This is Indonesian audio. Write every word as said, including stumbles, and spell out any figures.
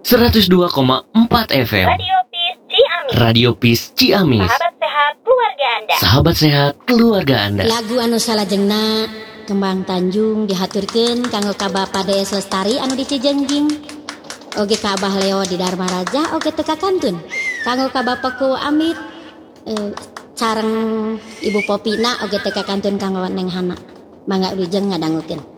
seratus dua koma empat F M. Radio Peace Ciamis. Radio Peace Ciamis. Sahabat sehat keluarga Anda. Sahabat sehat keluarga Anda. Lagu anu salajengna Kembang Tanjung dihaturkeun kanggo ka Bapa Dea Lestari anu di Cijengjing. Oge ka Abah Leo di Dharma Raja, oge teu ka Kantun. Kanggo ka Bapakku Amit eh, sareng Ibu Popina oge teu ka Kantun kanggo Neng Hana. Mangga wilujeng ngadangukeun.